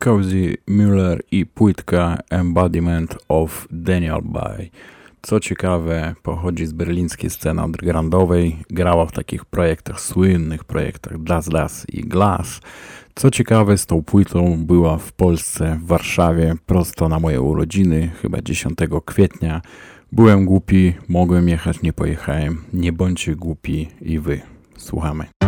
Cozy Müller i płytka Embodiment of Daniel By. Co ciekawe, pochodzi z berlińskiej sceny undergroundowej, grała w takich projektach, słynnych projektach Das Das i Glass. Co ciekawe, z tą płytą była w Polsce, w Warszawie, prosto na moje urodziny, chyba 10 kwietnia. Byłem głupi, mogłem jechać, nie pojechałem. Nie bądźcie głupi i wy. Słuchamy.